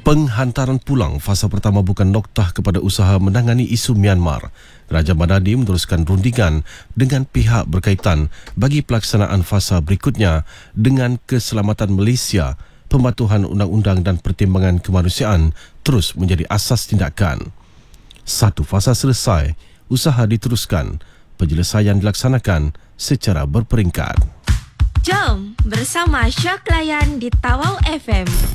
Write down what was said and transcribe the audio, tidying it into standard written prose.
Penghantaran pulang fasa pertama bukan noktah kepada usaha menangani isu Myanmar. Kerajaan Madani meneruskan rundingan dengan pihak berkaitan bagi pelaksanaan fasa berikutnya dengan keselamatan Malaysia. Pematuhan undang-undang dan pertimbangan kemanusiaan terus menjadi asas tindakan. Satu fasa selesai, usaha diteruskan. Penyelesaian dilaksanakan secara berperingkat. Jom bersama Syak Layan di Tawau FM.